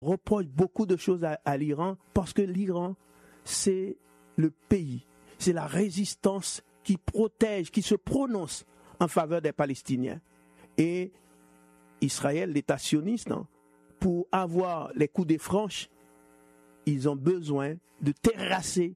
reproche beaucoup de choses à l'Iran parce que l'Iran, c'est le pays, c'est la résistance qui protège, qui se prononce en faveur des Palestiniens. Et Israël, l'État sioniste, pour avoir les coups des franches, ils ont besoin de terrasser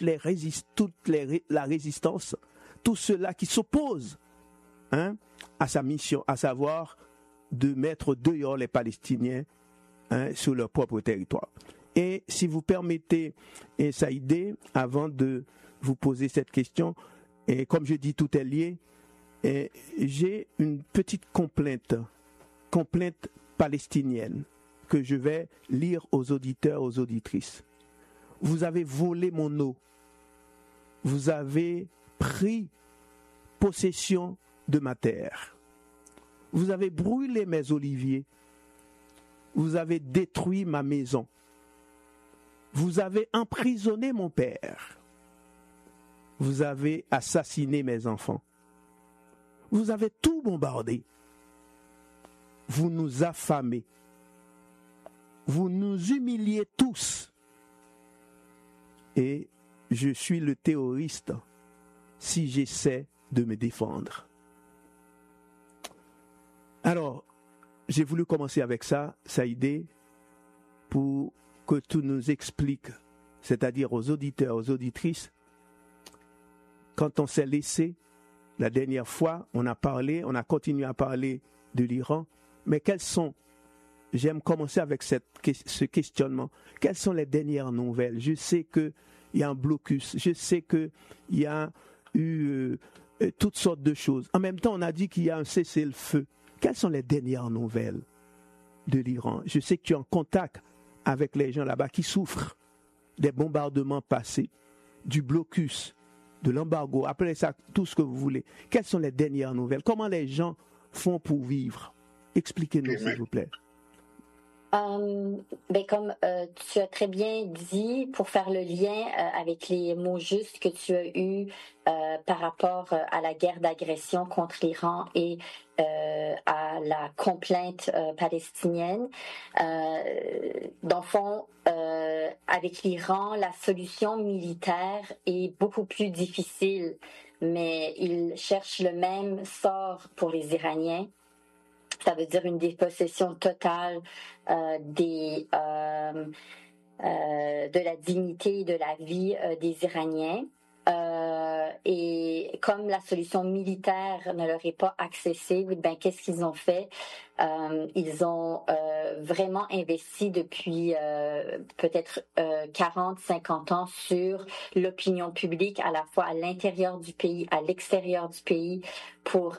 la résistance, tout cela qui s'oppose à sa mission, à savoir de mettre dehors les Palestiniens sur leur propre territoire. Et si vous permettez, Saïdé, avant de vous poser cette question, et comme je dis, tout est lié, j'ai une petite complainte palestinienne que je vais lire aux auditeurs, aux auditrices. Vous avez volé mon eau. Vous avez pris possession de ma terre. Vous avez brûlé mes oliviers. Vous avez détruit ma maison. Vous avez emprisonné mon père. Vous avez assassiné mes enfants. Vous avez tout bombardé. Vous nous affamez. Vous nous humiliez tous. Et je suis le terroriste si j'essaie de me défendre. Alors, j'ai voulu commencer avec ça, Saïdé, pour que tu nous expliques, c'est-à-dire aux auditeurs, aux auditrices, quand on s'est laissé, la dernière fois, on a continué à parler de l'Iran, mais j'aime commencer avec ce questionnement, quelles sont les dernières nouvelles? Je sais qu'il y a un blocus, je sais qu'il y a eu toutes sortes de choses. En même temps, on a dit qu'il y a un cessez-le-feu. Quelles sont les dernières nouvelles de l'Iran? Je sais que tu es en contact avec les gens là-bas qui souffrent des bombardements passés, du blocus, de l'embargo, appelez ça tout ce que vous voulez. Quelles sont les dernières nouvelles? Comment les gens font pour vivre? Expliquez-nous, s'il vous plaît. Comme tu as très bien dit, pour faire le lien avec les mots justes que tu as eus par rapport à la guerre d'agression contre l'Iran et à la complainte palestinienne, dans le fond, avec l'Iran, la solution militaire est beaucoup plus difficile, mais ils cherchent le même sort pour les Iraniens. Ça veut dire une dépossession totale de la dignité et de la vie des Iraniens. Et comme la solution militaire ne leur est pas accessible, qu'est-ce qu'ils ont fait? Ils ont vraiment investi depuis peut-être 40-50 ans sur l'opinion publique, à la fois à l'intérieur du pays, à l'extérieur du pays, pour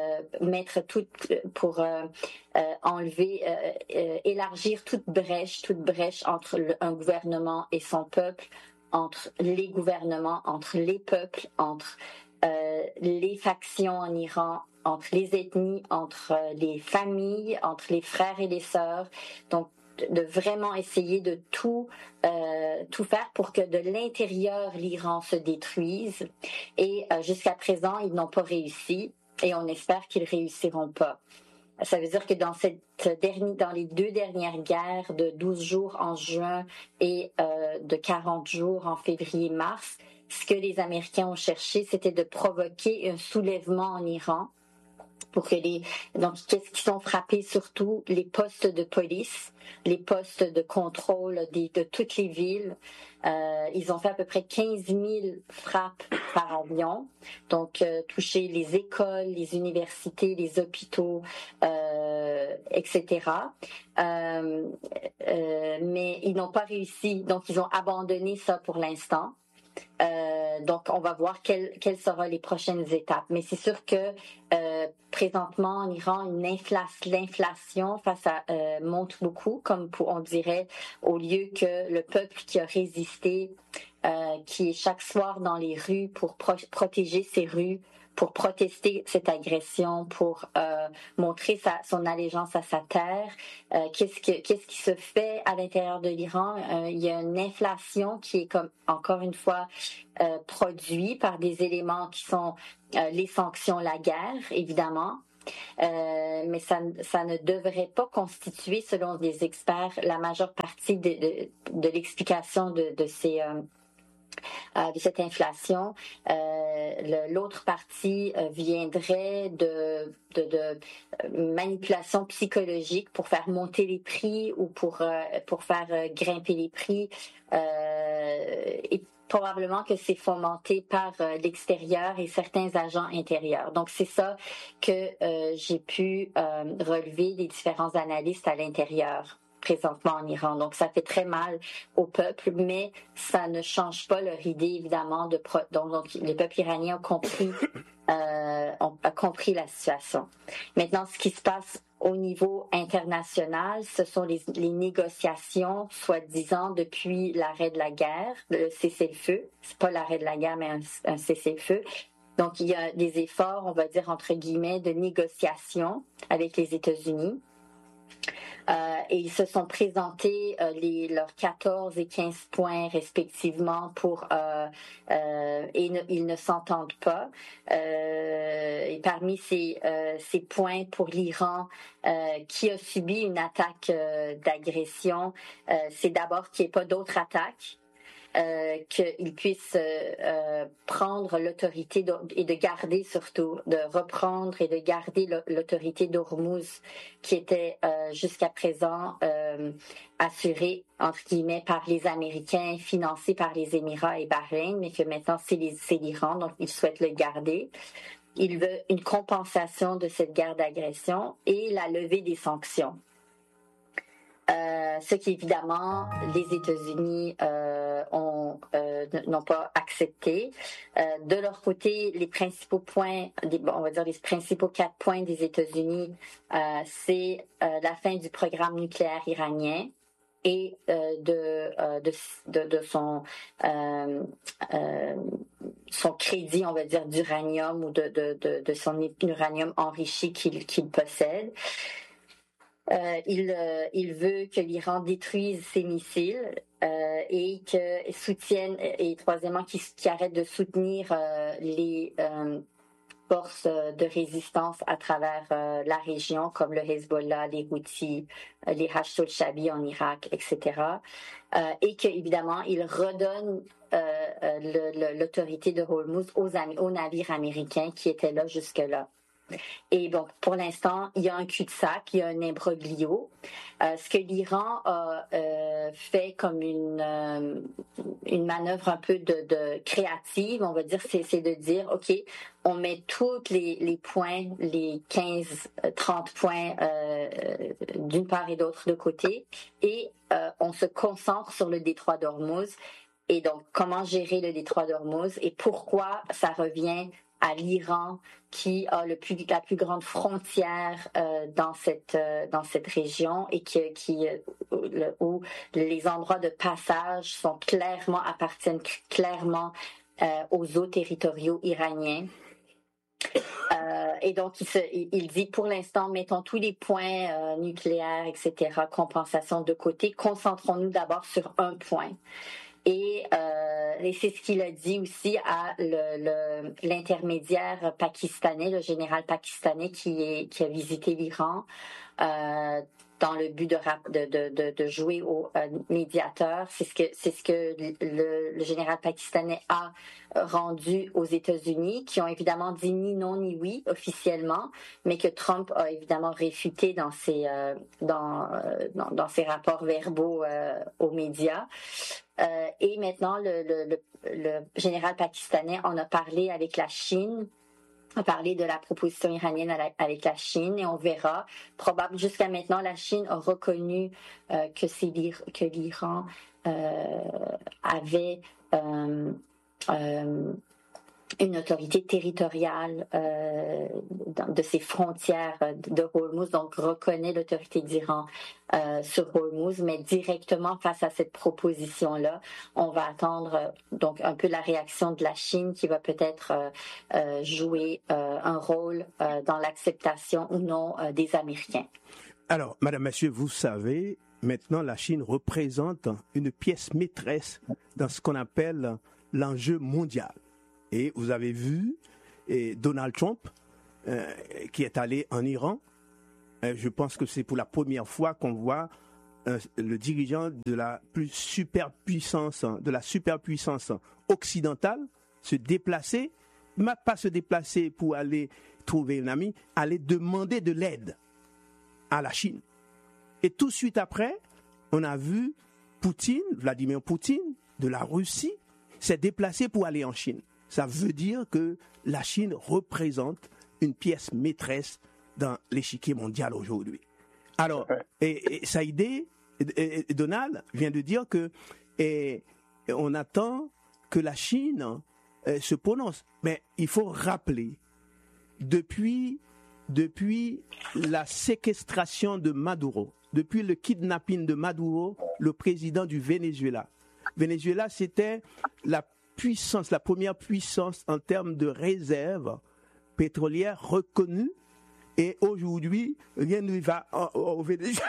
enlever, élargir toute brèche entre un gouvernement et son peuple, entre les gouvernements, entre les peuples, entre les factions en Iran, entre les ethnies, entre les familles, entre les frères et les sœurs. Donc, de vraiment essayer de tout faire pour que de l'intérieur, l'Iran se détruise. Et jusqu'à présent, ils n'ont pas réussi et on espère qu'ils réussiront pas. Ça veut dire que dans les 2 dernières guerres de 12 jours en juin et de 40 jours en février-mars, ce que les Américains ont cherché, c'était de provoquer un soulèvement en Iran pour que qu'est-ce qui sont frappés surtout les postes de police, les postes de contrôle de toutes les villes. Ils ont fait à peu près 15 000 frappes par avion, donc toucher les écoles, les universités, les hôpitaux, etc. Mais ils n'ont pas réussi, donc ils ont abandonné ça pour l'instant. Donc, on va voir quelles seront les prochaines étapes. Mais c'est sûr que présentement en Iran, l'inflation monte beaucoup, comme on dirait, au lieu que le peuple qui a résisté, qui est chaque soir dans les rues pour protéger ses rues, pour protester cette agression, pour montrer son allégeance à sa terre. Qu'est-ce qui se fait à l'intérieur de l'Iran? Il y a une inflation qui est encore une fois produite par des éléments qui sont les sanctions, la guerre, évidemment. mais ça ne devrait pas constituer, selon des experts, la majeure partie de l'explication de cette inflation. L'autre partie viendrait de manipulation psychologique pour faire monter les prix ou pour faire grimper les prix. Et probablement que c'est fomenté par l'extérieur et certains agents intérieurs. Donc, c'est ça que j'ai pu relever des différents analystes à l'intérieur présentement en Iran. Donc, ça fait très mal au peuple, mais ça ne change pas leur idée, évidemment, donc le peuple iranien a compris la situation. Maintenant, ce qui se passe au niveau international, ce sont les négociations, soi-disant, depuis l'arrêt de la guerre, le cessez-le-feu. C'est pas l'arrêt de la guerre, mais un cessez-le-feu. Donc, il y a des efforts, on va dire, entre guillemets, de négociation avec les États-Unis. Et ils se sont présentés leurs 14 et 15 points respectivement et ils ne s'entendent pas. Et parmi ces points pour l'Iran qui a subi une attaque d'agression, c'est d'abord qu'il n'y ait pas d'autres attaques. Qu'ils puissent prendre l'autorité et de garder surtout, de reprendre et de garder l'autorité d'Ormuz qui était jusqu'à présent assurée, entre guillemets, par les Américains, financée par les Émirats et Bahreïn, mais que maintenant c'est l'Iran, donc ils souhaitent le garder. Il veut une compensation de cette guerre d'agression et la levée des sanctions. Ce qui évidemment les États-Unis n'ont pas accepté. De leur côté, les principaux points, on va dire les principaux 4 points des États-Unis, c'est la fin du programme nucléaire iranien et de son crédit, on va dire, d'uranium ou de son uranium enrichi qu'il possède. Il veut que l'Iran détruise ses missiles et que soutienne, et troisièmement, qu'il arrête de soutenir les forces de résistance à travers la région, comme le Hezbollah, les Houthis, les Hashd al-Shabi en Irak, etc. Et qu'évidemment, il redonne l'autorité de Hormuz aux navires américains qui étaient là jusque-là. Et donc, pour l'instant, il y a un cul-de-sac, il y a un imbroglio. Ce que l'Iran a fait comme une manœuvre un peu de créative, on va dire, c'est de dire, OK, on met tous les points, les 15-30 points d'une part et d'autre de côté, et on se concentre sur le détroit d'Ormuz. Et donc, comment gérer le détroit d'Ormuz et pourquoi ça revient à l'Iran qui a la plus grande frontière dans cette région et où les endroits de passage appartiennent clairement aux eaux territoriaux iraniens. Et donc, il dit, pour l'instant, mettons tous les points nucléaires, etc., compensation de côté, concentrons-nous d'abord sur un point. Et c'est ce qu'il a dit aussi à l'intermédiaire pakistanais, le général pakistanais qui a visité l'Iran dans le but de jouer au médiateur. C'est ce que le général pakistanais a rendu aux États-Unis, qui ont évidemment dit ni non ni oui officiellement, mais que Trump a évidemment réfuté dans ses rapports verbaux aux médias. Et maintenant, le général pakistanais en a parlé avec la Chine, a parlé de la proposition iranienne avec la Chine, et on verra. Probablement, jusqu'à maintenant, la Chine a reconnu que l'Iran avait une autorité territoriale de ses frontières de Hormuz, donc reconnaît l'autorité d'Iran sur Hormuz, mais directement face à cette proposition-là, on va attendre donc un peu la réaction de la Chine qui va peut-être jouer un rôle dans l'acceptation ou non des Américains. Alors, Madame, Monsieur, vous savez, maintenant la Chine représente une pièce maîtresse dans ce qu'on appelle l'enjeu mondial. Et vous avez vu Donald Trump qui est allé en Iran. Je pense que c'est pour la première fois qu'on voit le dirigeant de la superpuissance occidentale se déplacer, pas se déplacer pour aller trouver un ami, aller demander de l'aide à la Chine. Et tout de suite après, on a vu Vladimir Poutine de la Russie s'est déplacé pour aller en Chine. Ça veut dire que la Chine représente une pièce maîtresse dans l'échiquier mondial aujourd'hui. Alors, et Saïdé, Donald vient de dire que on attend que la Chine se prononce. Mais il faut rappeler, depuis la séquestration de Maduro, depuis le kidnapping de Maduro, le président du Venezuela. Venezuela, c'était la première puissance en termes de réserves pétrolières reconnues. Et aujourd'hui, rien ne va au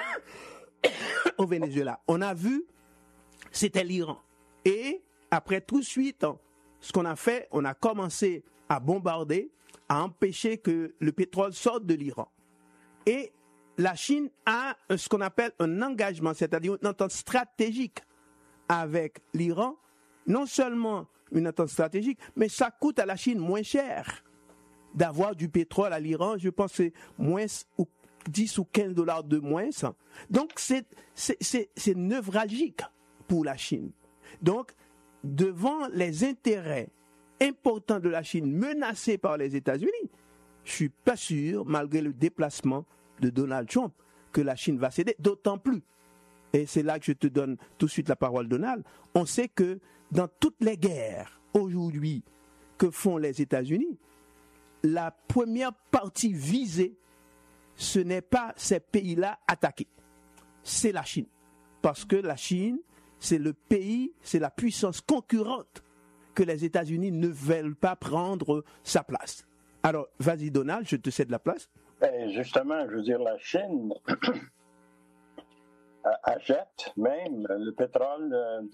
Venezuela. On a vu, c'était l'Iran. Et après tout de suite, ce qu'on a fait, on a commencé à bombarder, à empêcher que le pétrole sorte de l'Iran. Et la Chine a ce qu'on appelle un engagement, c'est-à-dire une entente stratégique avec l'Iran. Non seulement une entente stratégique, mais ça coûte à la Chine moins cher d'avoir du pétrole à l'Iran. Je pense que c'est moins 10 ou 15 $ de moins. Donc c'est névralgique pour la Chine. Donc, devant les intérêts importants de la Chine menacés par les États-Unis, je ne suis pas sûr, malgré le déplacement de Donald Trump, que la Chine va céder, d'autant plus. Et c'est là que je te donne tout de suite la parole, Donald. On sait que dans toutes les guerres aujourd'hui que font les États-Unis, la première partie visée, ce n'est pas ces pays-là attaqués, c'est la Chine. Parce que la Chine, c'est le pays, c'est la puissance concurrente que les États-Unis ne veulent pas prendre sa place. Alors, vas-y Donald, je te cède la place. Justement, je veux dire, la Chine achète même le pétrole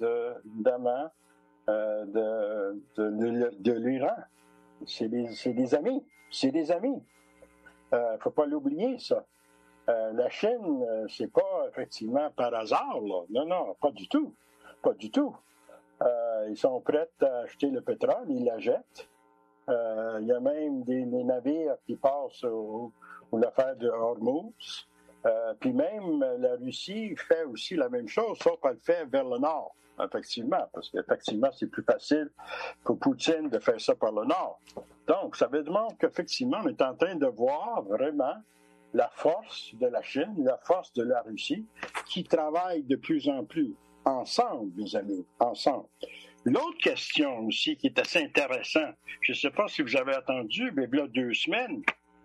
de l'Iran. C'est des amis. C'est des amis. Faut pas l'oublier, ça. La Chine, c'est pas effectivement par hasard, là. Non, pas du tout. Pas du tout. Ils sont prêts à acheter le pétrole, ils l'achètent. Il y a même des navires qui passent ou l'affaire de Hormuz. Puis même la Russie fait aussi la même chose, sauf qu'elle le fait vers le nord, effectivement, parce qu'effectivement, c'est plus facile pour Poutine de faire ça par le nord. Donc, ça veut dire qu'effectivement, on est en train de voir vraiment la force de la Chine, la force de la Russie, qui travaillent de plus en plus ensemble, mes amis, ensemble. L'autre question aussi qui est assez intéressante, je ne sais pas si vous avez entendu, mais il y a 2 semaines,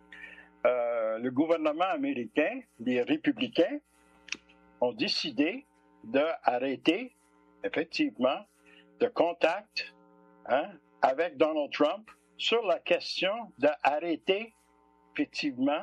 le gouvernement américain, les républicains, ont décidé d'arrêter, effectivement, de contact avec Donald Trump sur la question d'arrêter, effectivement,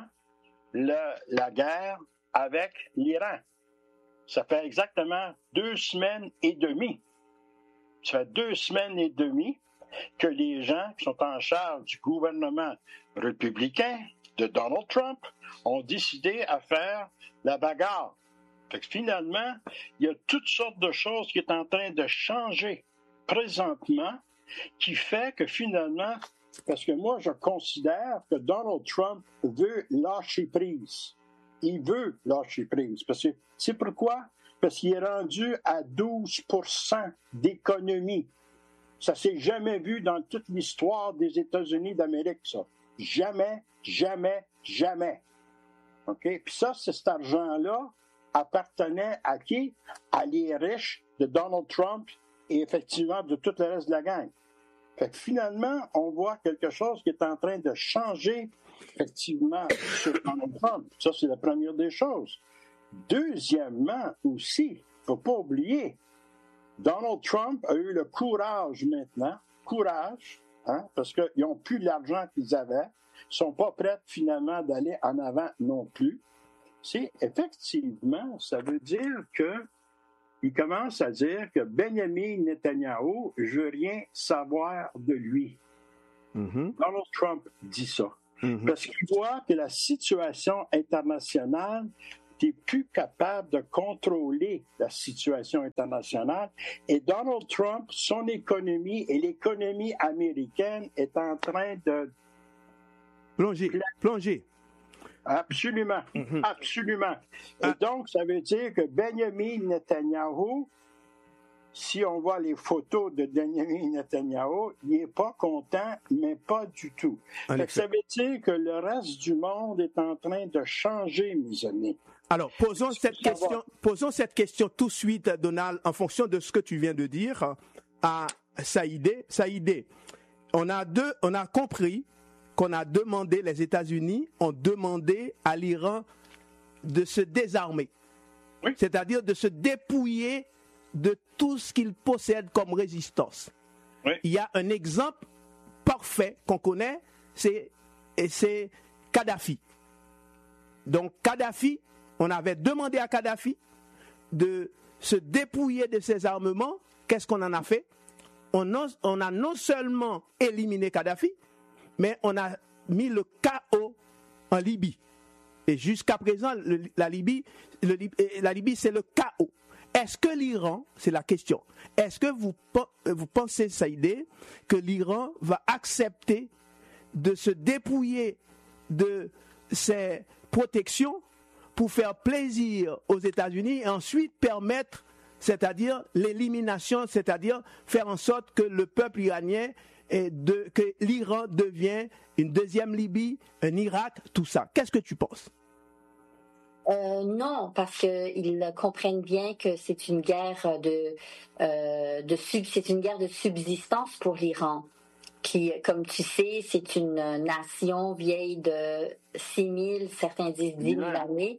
la guerre avec l'Iran. Ça fait exactement 2 semaines et demie. Ça fait 2 semaines et demie que les gens qui sont en charge du gouvernement républicain de Donald Trump ont décidé à faire la bagarre. Fait que finalement, il y a toutes sortes de choses qui sont en train de changer présentement qui fait que finalement, parce que moi, je considère que Donald Trump veut lâcher prise. Il veut lâcher prise. Parce que, c'est pourquoi? Parce qu'il est rendu à 12% d'économie. Ça s'est jamais vu dans toute l'histoire des États-Unis d'Amérique, ça. Jamais, jamais, jamais. OK? Puis ça, cet argent-là appartenait à qui? À les riches de Donald Trump et effectivement de tout le reste de la gang. Fait que finalement, on voit quelque chose qui est en train de changer effectivement sur Donald Trump. Ça, c'est la première des choses. Deuxièmement aussi, il ne faut pas oublier, Donald Trump a eu le courage maintenant, parce qu'ils n'ont plus l'argent qu'ils avaient, ils ne sont pas prêts finalement d'aller en avant non plus. C'est effectivement, ça veut dire qu'il commence à dire que Benjamin Netanyahu, je veux rien savoir de lui. Donald Trump dit ça. parce qu'ils voient que la situation internationale, tu n'es plus capable de contrôler la situation internationale. Et Donald Trump, son économie et l'économie américaine est en train de plonger. Absolument, absolument. Et donc, ça veut dire que Benjamin Netanyahu, si on voit les photos de Benjamin Netanyahu, il n'est pas content, mais pas du tout. Ça veut dire que le reste du monde est en train de changer, mes amis. Alors, posons cette question tout de suite, Donald, en fonction de ce que tu viens de dire à Saïdé. Saïdé, on a compris qu'on a demandé, les États-Unis ont demandé à l'Iran de se désarmer, c'est-à-dire de se dépouiller de tout ce qu'il possède comme résistance. Il y a un exemple parfait qu'on connaît, c'est Kadhafi. Donc Kadhafi, on avait demandé à Kadhafi de se dépouiller de ses armements. Qu'est-ce qu'on en a fait? On a non seulement éliminé Kadhafi, mais on a mis le chaos en Libye. Et jusqu'à présent, la Libye, c'est le chaos. Est-ce que l'Iran, c'est la question, est-ce que vous pensez, Saïdé, que l'Iran va accepter de se dépouiller de ses protections pour faire plaisir aux États-Unis et ensuite permettre, c'est-à-dire l'élimination, c'est-à-dire faire en sorte que le peuple iranien, que l'Iran devienne une deuxième Libye, un Irak, tout ça. Qu'est-ce que tu penses? Non, parce qu'ils comprennent bien que c'est une guerre c'est une guerre de subsistance pour l'Iran, qui, comme tu sais, c'est une nation vieille de 6 000, certains disent 10 000 années.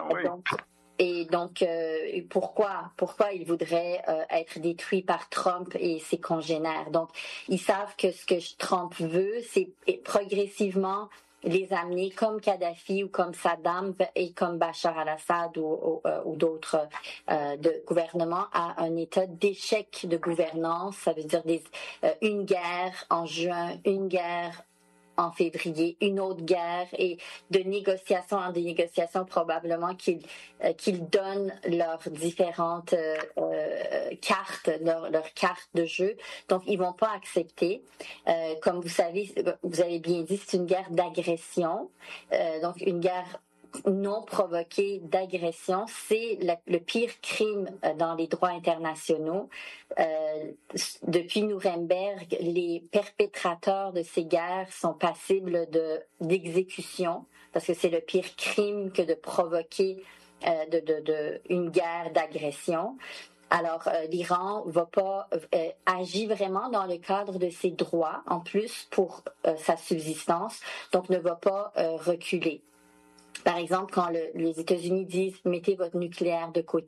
Donc, pourquoi ils voudraient être détruits par Trump et ses congénères? Donc, ils savent que ce que Trump veut, c'est progressivement les amener comme Kadhafi ou comme Saddam et comme Bachar al-Assad ou d'autres gouvernements à un état d'échec de gouvernance. Ça veut dire une guerre en juin, une guerre en février, une autre guerre, et de négociation en négociation, probablement qu'ils donnent leurs différentes cartes, leurs cartes de jeu. Donc, ils vont pas accepter. Comme vous savez, vous avez bien dit, c'est une guerre d'agression. Donc, une guerre non provoquée d'agression, c'est le pire crime dans les droits internationaux. Depuis Nuremberg, les perpétrateurs de ces guerres sont passibles d'exécution, parce que c'est le pire crime que de provoquer une guerre d'agression. Alors, l'Iran va pas agit vraiment dans le cadre de ses droits, en plus pour sa subsistance, donc ne va pas reculer. Par exemple, quand les États-Unis disent « mettez votre nucléaire de côté »,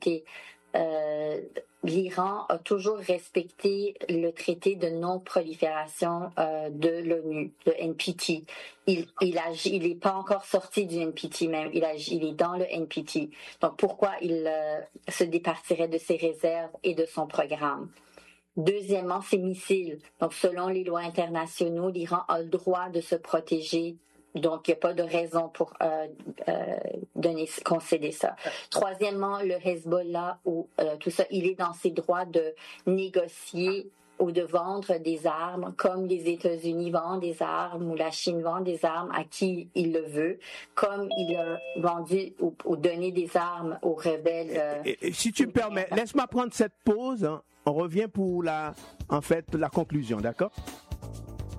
l'Iran a toujours respecté le traité de non-prolifération de l'ONU, le NPT. Il n'est pas encore sorti du NPT même, il est dans le NPT. Donc pourquoi il se départirait de ses réserves et de son programme? Deuxièmement, ses missiles. Donc selon les lois internationaux, l'Iran a le droit de se protéger. Donc, il n'y a pas de raison pour concéder ça. Troisièmement, le Hezbollah ou tout ça, il est dans ses droits de négocier ou de vendre des armes, comme les États-Unis vendent des armes ou la Chine vend des armes à qui il le veut, comme il a vendu ou donné des armes aux rebelles. Si tu me permets, laisse-moi prendre cette pause. Hein. On revient pour la conclusion, d'accord?